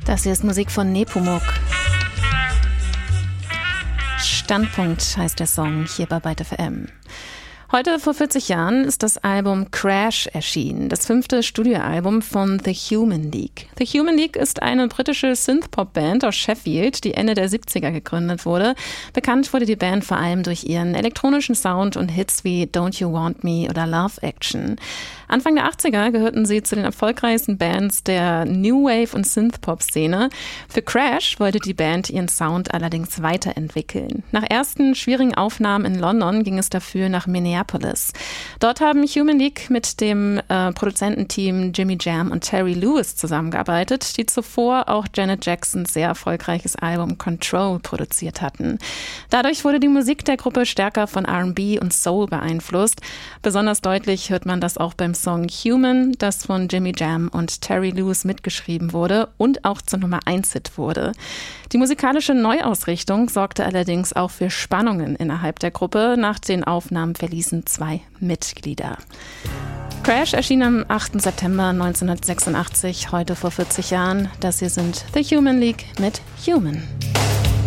Das hier ist Musik von Nepomuk. Standpunkt heißt der Song hier bei Byte FM. Heute vor 40 Jahren ist das Album Crash erschienen, das 5. Studioalbum von The Human League. The Human League ist eine britische Synthpop-Band aus Sheffield, die Ende der 70er gegründet wurde. Bekannt wurde die Band vor allem durch ihren elektronischen Sound und Hits wie Don't You Want Me oder Love Action. Anfang der 80er gehörten sie zu den erfolgreichsten Bands der New Wave- und Synthpop-Szene. Für Crash wollte die Band ihren Sound allerdings weiterentwickeln. Nach ersten schwierigen Aufnahmen in London ging es dafür nach Minneapolis. Dort haben Human League mit dem Produzententeam Jimmy Jam und Terry Lewis zusammengearbeitet, die zuvor auch Janet Jacksons sehr erfolgreiches Album Control produziert hatten. Dadurch wurde die Musik der Gruppe stärker von R&B und Soul beeinflusst. Besonders deutlich hört man das auch beim Song Human, das von Jimmy Jam und Terry Lewis mitgeschrieben wurde und auch zur Nummer 1-Hit wurde. Die musikalische Neuausrichtung sorgte allerdings auch für Spannungen innerhalb der Gruppe. Nach den Aufnahmen verließen 2 Mitglieder. Crash erschien am 8. September 1986, heute vor 40 Jahren. Das hier sind The Human League mit Human.